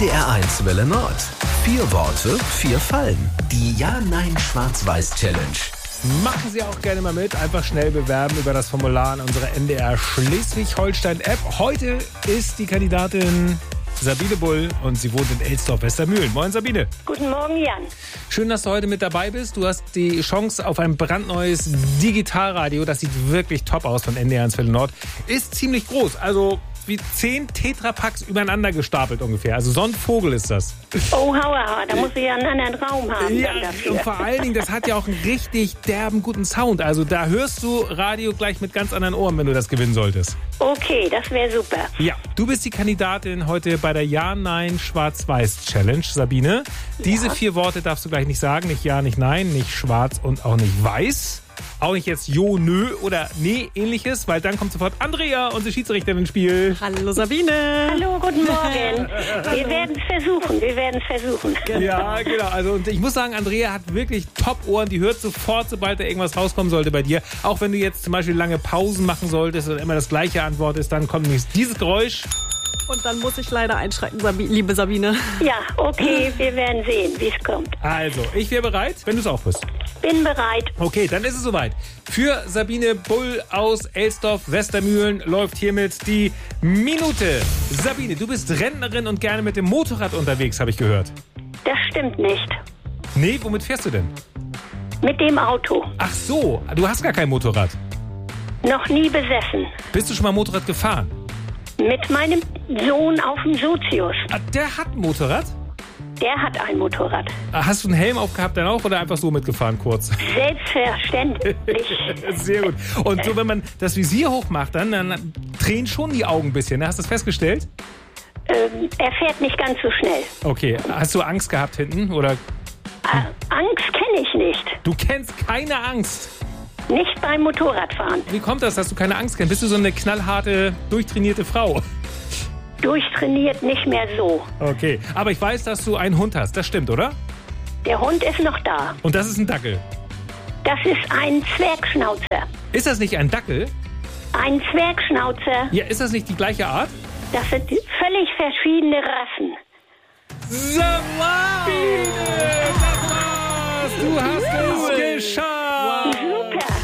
NDR1 Welle Nord. 4 Worte, 4 Fallen. Die Ja-Nein-Schwarz-Weiß-Challenge. Machen Sie auch gerne mal mit. Einfach schnell bewerben über das Formular in unserer NDR Schleswig-Holstein-App. Heute ist die Kandidatin Sabine Bull und sie wohnt in Elsdorf-Westermühlen. Moin Sabine. Guten Morgen, Jan. Schön, dass du heute mit dabei bist. Du hast die Chance auf ein brandneues Digitalradio. Das sieht wirklich top aus von NDR1 Welle Nord. Ist ziemlich groß, also wie 10 Tetrapacks übereinander gestapelt ungefähr. Also so ein Vogel ist das. Oh, hauaha, da muss ich ja einen anderen Raum haben. Ja, dafür. und vor allen Dingen, das hat ja auch einen richtig derben, guten Sound. Also da hörst du Radio gleich mit ganz anderen Ohren, wenn du das gewinnen solltest. Okay, das wäre super. Ja, du bist die Kandidatin heute bei der Ja-Nein-Schwarz-Weiß-Challenge, Sabine. Diese 4 Worte darfst du gleich nicht sagen. Nicht Ja, nicht Nein, nicht Schwarz und auch nicht Weiß. Auch nicht jetzt Jo, Nö oder Nee, ähnliches, weil dann kommt sofort Andrea, unsere Schiedsrichterin, ins Spiel. Hallo Sabine. Hallo, guten Morgen. Wir werden es versuchen. Ja, genau. Also, und ich muss sagen, Andrea hat wirklich Top-Ohren. Die hört sofort, sobald da irgendwas rauskommen sollte bei dir. Auch wenn du jetzt zum Beispiel lange Pausen machen solltest und immer das gleiche antwortest, dann kommt nämlich dieses Geräusch. Und dann muss ich leider einschreiten, liebe Sabine. Ja, okay, wir werden sehen, wie es kommt. Also, ich wäre bereit, wenn du es auch bist. Bin bereit. Okay, dann ist es soweit. Für Sabine Bull aus Elsdorf-Westermühlen läuft hiermit die Minute. Sabine, du bist Rentnerin und gerne mit dem Motorrad unterwegs, habe ich gehört. Das stimmt nicht. Nee, womit fährst du denn? Mit dem Auto. Ach so, du hast gar kein Motorrad. Noch nie besessen. Bist du schon mal Motorrad gefahren? Mit meinem Sohn auf dem Sozius. Ah, der hat ein Motorrad? Der hat ein Motorrad. Hast du einen Helm aufgehabt dann auch oder einfach so mitgefahren kurz? Selbstverständlich. Sehr gut. Und so, wenn man das Visier hochmacht, dann drehen schon die Augen ein bisschen. Hast du das festgestellt? Er fährt nicht ganz so schnell. Okay. Hast du Angst gehabt hinten? Oder? Angst kenne ich nicht. Du kennst keine Angst? Nicht beim Motorradfahren. Wie kommt das, dass du keine Angst kennst? Bist du so eine knallharte, durchtrainierte Frau? Durchtrainiert nicht mehr so. Okay. Aber ich weiß, dass du einen Hund hast. Das stimmt, oder? Der Hund ist noch da. Und das ist ein Dackel? Das ist ein Zwergschnauzer. Ist das nicht ein Dackel? Ein Zwergschnauzer. Ja, ist das nicht die gleiche Art? Das sind völlig verschiedene Rassen. Sabine! Das war's! Du hast es geschafft! Super.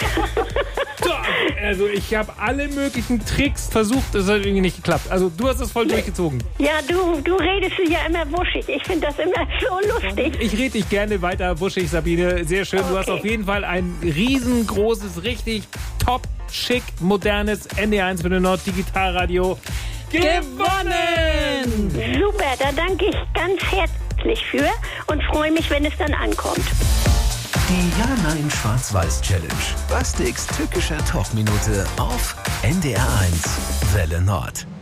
Also ich habe alle möglichen Tricks versucht, es hat irgendwie nicht geklappt. Also du hast es voll durchgezogen. Ja, du redest ja immer wuschig. Ich finde das immer so lustig. Ich rede dich gerne weiter wuschig, Sabine. Sehr schön. Du hast auf jeden Fall ein riesengroßes, richtig top, schick, modernes NDR1 Welle Nord Digitalradio gewonnen! Super, da danke ich ganz herzlich für und freue mich, wenn es dann ankommt. Die Ja-Nein-Schwarz-Weiß-Challenge. Bastiks tückische Talkminute auf NDR1 Welle Nord.